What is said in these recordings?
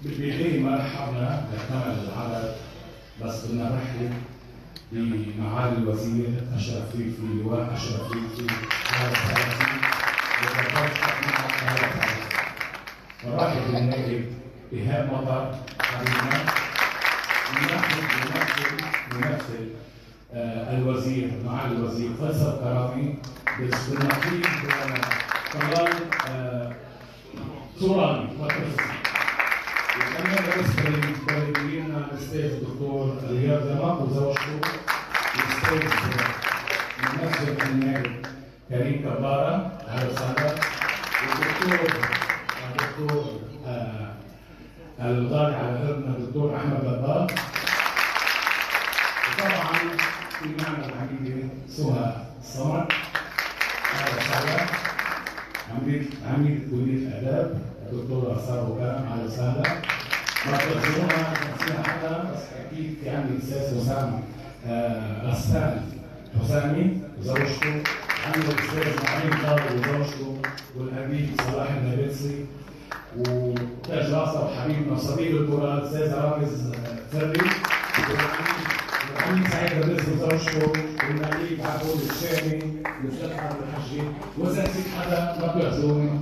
بالبداية ما رحبنا بكامل العدد، بس بدنا نرحب بمعالي الوزير أشرف فيفي، لواء أشرف فيفي، هذا السياسي، ونرحب بالنائب إيهاب مطر حبيبنا، نمثل الوزير معالي الوزير فيصل كرامي بالنقيب طلال سوراني وكمان بالنسبه للمتدربين الاستاذ الدكتور رياض زمان وزوجته الاستاذ ممثل النائب كريم كباره، اهلا وسهلا، والدكتور الغالي على قلبنا الدكتور احمد بدار، وطبعا في معنا العميده سهى الصمد، اهلا وسهلا، عميد كليه الاداب الدكتور ساره وكرم، اهلا وسهلا. ما تقدرونا نسينا حدا، بس اكيد في عندي الاستاذ حسام غسان حسامي وزوجته، عندي الاستاذ معين طارق وزوجته، والامين صلاح النابلسي، وتاج راسه وحبيبنا وصديق الكره الاستاذ رامز فري، والعميد سعيد الرزق وزوجته، والنقيب عبود الشامي، والاستاذ عبد الحجي، واذا نسيت حدا ما بيعذروني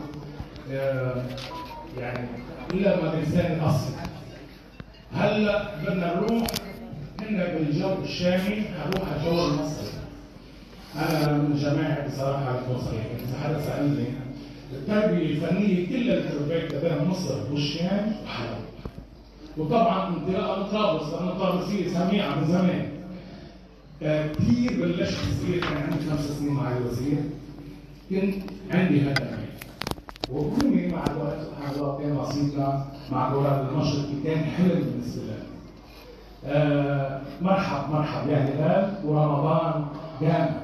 يعني الا ما بلسان الاصل. هلا بدنا نروح هنا بالجو الشامي، هروح على الجو المصري. انا من جماعه بصراحه المصريه، اذا حدا سالني التربيه الفنيه كلها اللي تربيت بها مصر والشام وحلب. وطبعا انطلاقه من طرابلس، لانه طرابلسيه سميعه من زمان. كثير بلشت صغير، كان عندي 5 سنين مع الوزير، كنت عندي هدف وكوني مع الوقت سبحان الله كان نصيبنا مع دورات المشرق كان حلم بالنسبه لنا. مرحب يا هلال ورمضان جامع.